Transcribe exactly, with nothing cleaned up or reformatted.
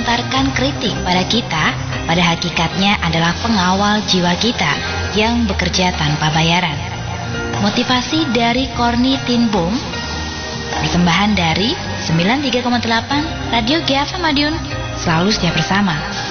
melontarkan kritik pada kita, pada hakikatnya adalah pengawal jiwa kita yang bekerja tanpa bayaran. Motivasi dari Corny Tin Boom, persembahan dari sembilan puluh tiga koma delapan Radio G F M Madiun, selalu setia bersama.